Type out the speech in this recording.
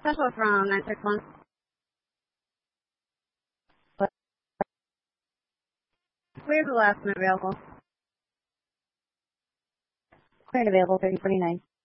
Central from 961. Clear the last one available. Cleared available 3049.